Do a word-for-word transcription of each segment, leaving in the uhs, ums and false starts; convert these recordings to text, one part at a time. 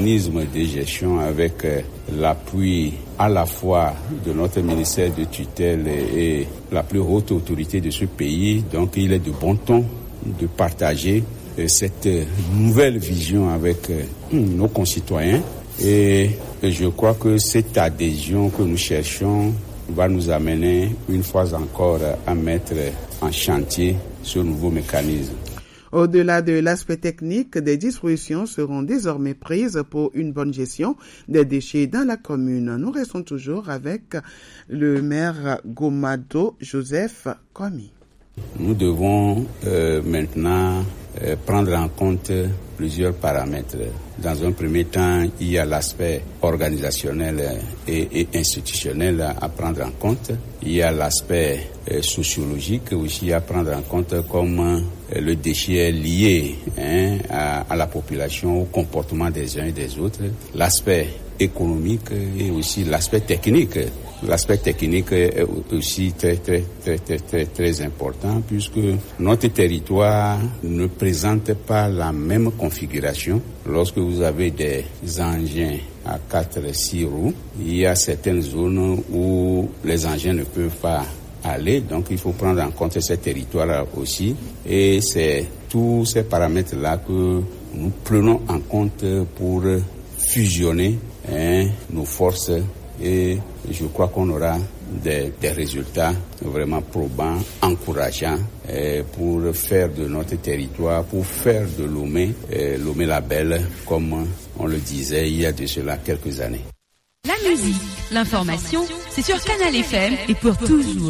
mécanisme de gestion avec euh, l'appui à la fois de notre ministère de tutelle et, et la plus haute autorité de ce pays. Donc il est de bon ton de partager euh, cette nouvelle vision avec euh, nos concitoyens. Et, et je crois que cette adhésion que nous cherchons va nous amener une fois encore à mettre en chantier ce nouveau mécanisme. Au-delà de l'aspect technique, des dispositions seront désormais prises pour une bonne gestion des déchets dans la commune. Nous restons toujours avec le maire Gomado Joseph Kwame. Nous devons euh, maintenant euh, prendre en compte plusieurs paramètres. Dans un premier temps, il y a l'aspect organisationnel et, et institutionnel à prendre en compte. Il y a l'aspect euh, sociologique aussi à prendre en compte, comme euh, le déchet est lié hein, à, à la population, au comportement des uns et des autres. L'aspect économique et aussi l'aspect technique. L'aspect technique est aussi très, très, très, très, très, très important puisque notre territoire ne présente pas la même configuration. Lorsque vous avez des engins à quatre, six roues, il y a certaines zones où les engins ne peuvent pas aller. Donc, il faut prendre en compte ces territoires aussi. Et c'est tous ces paramètres-là que nous prenons en compte pour fusionner hein, nos forces. Et je crois qu'on aura des, des résultats vraiment probants, encourageants eh, pour faire de notre territoire, pour faire de Lomé, eh, Lomé la Belle, comme on le disait il y a de cela quelques années. La musique, l'information, c'est sur Canal F M et pour toujours.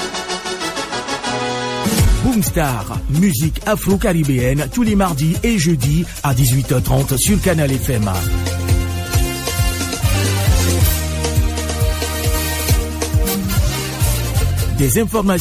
Boomstar, musique afro-caribéenne tous les mardis et jeudis à dix-huit heures trente sur Canal F M. Des informations